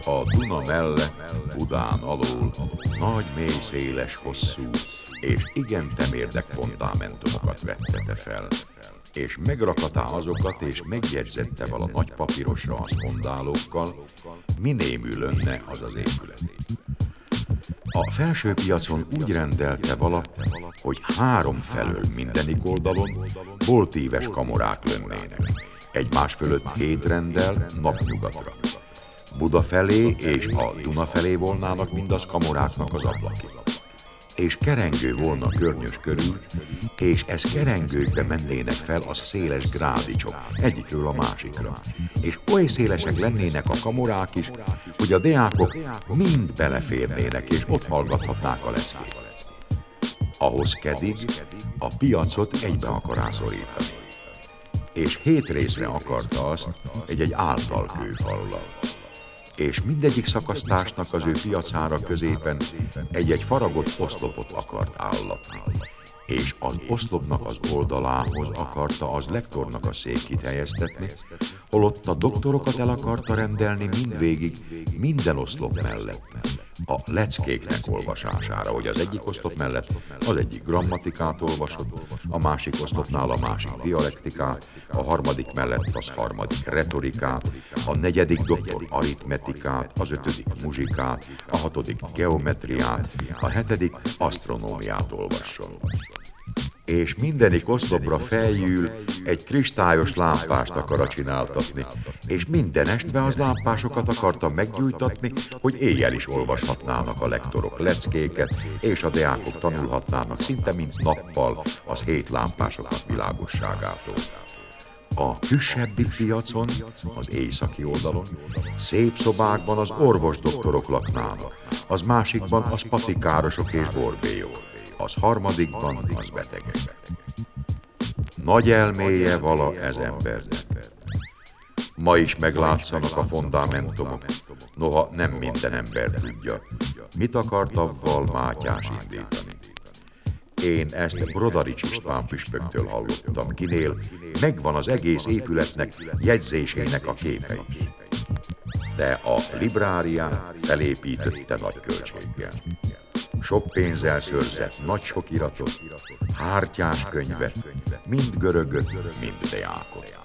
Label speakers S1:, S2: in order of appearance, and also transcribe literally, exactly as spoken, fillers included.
S1: A Duna mellett, Budán alól, nagy, mély, széles, hosszú, és igen temérdek fundamentumokat vettete fel, és megrakatá azokat, és megjegyzette vala nagy papírosra a szpondálókkal, minémű lönne az az épület. A felső piacon úgy rendelte vala, hogy három felől mindenik oldalon boltíves kamorák lennének, egymás fölött hét rendel napnyugatra. Buda felé és a Duna felé volnának mindaz kamoráknak az ablaki. És kerengő volna környös körül, és ez kerengőkbe mennének fel az széles grádicsok, egyikről a másikra. És oly szélesek lennének a kamorák is, hogy a deákok mind beleférnének, és ott hallgathatnák a leckét. Ahhoz kedig a piacot egybe akará szorítani. És hét részre akarta azt egy-egy általkőfallal. És mindegyik szakasztásnak az ő piacára középen egy-egy faragott oszlopot akart állatni. És az oszlopnak az oldalához akarta az lektornak a székét helyeztetni, holott a doktorokat el akarta rendelni mindvégig minden oszlop mellett. A leckéknek olvasására, hogy az egyik oszlop mellett az egyik grammatikát olvasott, a másik oszlopnál a másik dialektikát, a harmadik mellett az harmadik retorikát, a negyedik doktor aritmetikát, az ötödik muzsikát, a hatodik geometriát, a hetedik asztronómiát olvasson. És mindenik oszlopra feljül egy kristályos lámpást akar csináltatni, és minden estve az lámpásokat akarta meggyújtatni, hogy éjjel is olvashatnának a lektorok leckéket, és a deákok tanulhatnának szinte mint nappal az hét lámpásoknak világosságától. A küsebbi piacon, az északi oldalon, szép szobákban az orvosdoktorok laknának, az másikban az patikárosok és borbélyok, az harmadikban az betegek. Nagy elméje vala ez embernek. Ma is meglátszanak a fundamentumok, noha nem minden ember tudja, mit akart avval Mátyás indítani. Én ezt Brodarics István püspöktől hallottam, kinél megvan az egész épületnek jegyzésének a képe is. De a libráriát felépítette nagy költséggel. Sok pénzzel szőrzett nagy sokiratot, hártyás könyvet, mind görögöt, mind deákot.